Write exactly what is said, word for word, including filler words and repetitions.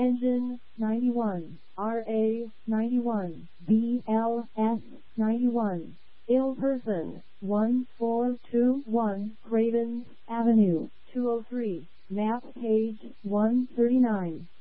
Engine, ninety-one. R A, ninety-one. B L S, ninety-one. Ill person, one four two one Cravens Avenue, two oh three. Map page one thirty-nine.